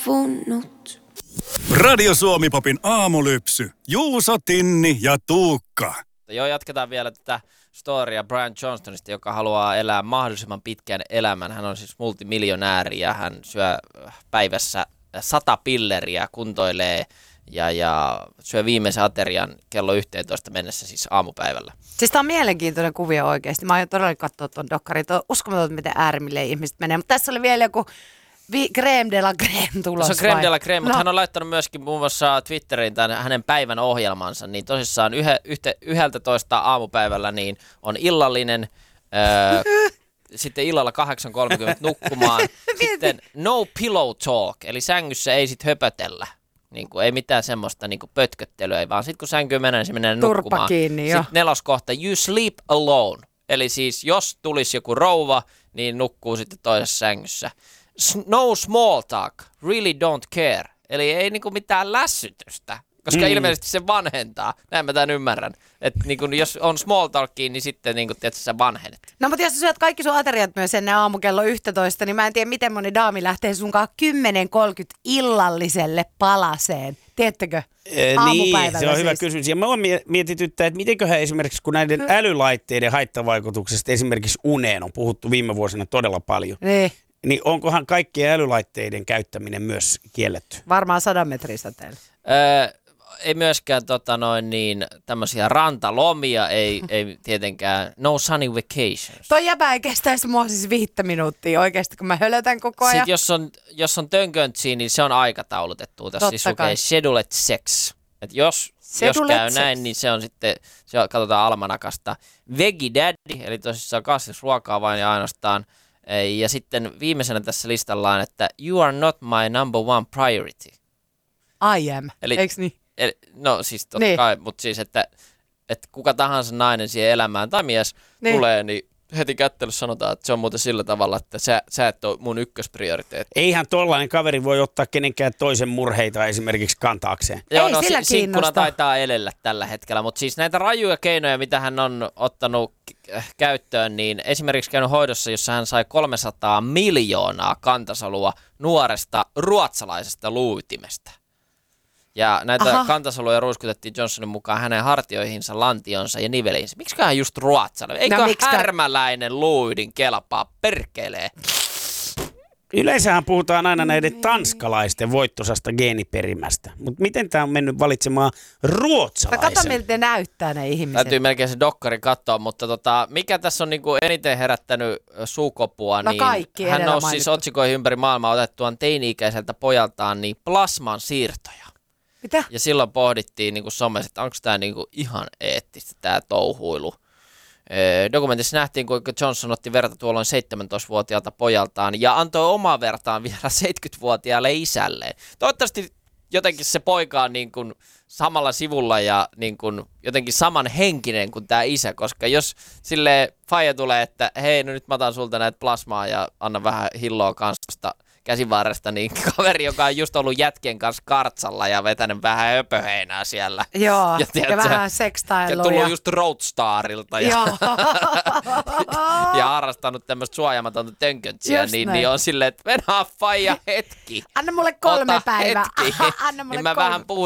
Funnut. Radio Suomi-popin aamulypsy. Juuso, Tinni ja Tuukka. Joo, jatketaan vielä tätä storya Brian Johnstonista, joka haluaa elää mahdollisimman pitkän elämän. Hän on siis multimiljonääri ja hän syö päivässä 100 pilleriä, kuntoilee ja syö viimeisen aterian kello 11 mennessä, siis aamupäivällä. Siis tää on mielenkiintoinen kuvio oikeasti. Mä aion todella katsoa ton dokkarin. Uskomaton, miten äärimmille ihmiset menee. Mutta tässä oli vielä joku crème de la crème tulos. Se on crème de la crème, mutta hän on laittanut myöskin muun muassa Twitteriin tämän hänen päivän ohjelmansa. Niin tosissaan 11 aamupäivällä niin on illallinen, sitten illalla 8.30 nukkumaan. Sitten no pillow talk, eli sängyssä ei sit höpötellä. Niin kuin, ei mitään semmoista niin kuin pötköttelyä, vaan sitten kun sänkyy menee, niin se menee nukkumaan. Kiinni, jo. Sitten 4. kohta, you sleep alone. Eli siis jos tulisi joku rouva, niin nukkuu sitten toisessa sängyssä. No small talk, really don't care. Eli ei niinku mitään lässytystä, koska ilmeisesti se vanhentaa. Näin mä tämän ymmärrän. Että niinku, jos on small talkia, niin sitten niinku, tietysti sä vanhenet. No mutta jos sä syöt kaikki sun ateriat myös ennen aamukello 11, niin mä en tiedä miten moni daami lähtee sunkaan 10.30 illalliselle palaseen. Tiedättekö? Niin, se on hyvä kysymys. Ja mä oon mietityttää, että mitenköhän esimerkiksi, kun näiden älylaitteiden haittavaikutuksesta esimerkiksi uneen on puhuttu viime vuosina todella paljon. Niin onkohan kaikkien älylaitteiden käyttäminen myös kielletty? Varmaan 100 metrin säteellä. Ei myöskään tämmöisiä rantalomia, ei tietenkään, no sunny vacations. Toi jäbä ei kestäisi mua siis 5 minuuttia oikeasti, kun mä hölötän koko ajan. Sitten jos on tönköntsiä, niin se on aikataulutettu. Tässä siis lukee scheduled sex. Et jos käy näin, niin se on sitten, katsotaan almanakasta. Veggie daddy, eli tosissaan kasvisruokaa vain ja ainoastaan. Ja sitten viimeisenä tässä listalla on, että you are not my number one priority. I am, eikö niin? No siis totta kai, mutta siis, että kuka tahansa nainen siihen elämään tai mies tulee, niin heti kättelyssä sanotaan, että se on muuten sillä tavalla, että sä et ole mun ykkösprioriteetti. Eihän tollainen kaveri voi ottaa kenenkään toisen murheita esimerkiksi kantaakseen. Joo, no sinkkuna taitaa elellä tällä hetkellä, mutta siis näitä rajuja keinoja, mitä hän on ottanut käyttöön, niin esimerkiksi käynyt hoidossa, jossa hän sai 300 miljoonaa kantasolua nuoresta ruotsalaisesta luutimesta. Ja näitä kantasoluja ruiskutettiin Johnsonin mukaan hänen hartioihinsa, lantionsa ja niveliinsä. Miksiköhän just ruotsalainen? Eikö härmäläinen luuidin kelpaa perkelee? Yleensähän puhutaan aina näiden tanskalaisten voittosasta geeniperimästä. Mutta miten tämä on mennyt valitsemaan ruotsalaisen? Kato, miltä ne näyttää ne ihmiset. Täytyy melkein se dokkari katsoa, mutta mikä tässä on niinku eniten herättänyt suukopua, niin hän nousi siis otsikoihin ympäri maailmaa otettuaan teini-ikäiseltä pojaltaan niin plasman siirtoja. Mitä? Ja silloin pohdittiin niin somessa, että onko tämä niin ihan eettistä tämä touhuilu. Dokumentissa nähtiin, kuinka Johnson otti verta tuolloin 17-vuotiaalta pojaltaan ja antoi omaa vertaan vielä 70-vuotiaalle isälleen. Toivottavasti jotenkin se poika on niin kuin samalla sivulla ja niin kuin jotenkin samanhenkinen kuin tämä isä, koska jos sille faija tulee, että hei, no nyt mä otan sulta näitä plasmaa ja anna vähän hilloa kanssa käsivarresta, niin kaveri, joka on just ollut jätkien kanssa kartsalla ja vetänyt vähän höpöheinää siellä. Joo, ja vähän sekstailua. Ja tullut just Roadstarilta ja harrastanut tämmöistä suojaamatonta tönköntsiä, niin on silleen, että venää faija hetki. Anna mulle 3 päivää. Anna mulle niin mä vähän puhun